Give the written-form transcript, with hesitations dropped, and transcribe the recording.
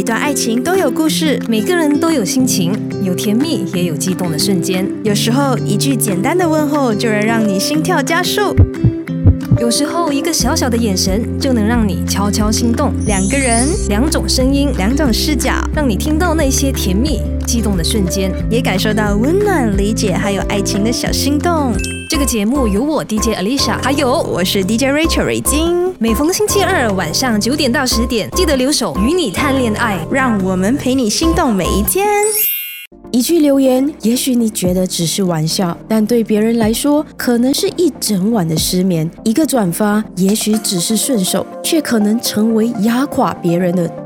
段爱情都有故事， 每个人都有心情，有甜蜜也有激动的瞬间。 有时候一句简单的问候就能让你心跳加速， 有时候一个小小的眼神就能让你悄悄心动。 两个人， 两种声音， 两种视角， 让你听到那些甜蜜激动的瞬间， 也感受到温暖、理解还有爱情的小心动。 这个节目由我 DJ Alicia， 还有我是 DJ Rachel 瑞金。 每逢星期二晚上9点到10点，记得留守与你谈恋爱， 让我们陪你心动每一天。 一句留言，也许你觉得只是玩笑，但对别人来说，可能是一整晚的失眠。一个转发，也许只是顺手，却可能成为压垮别人的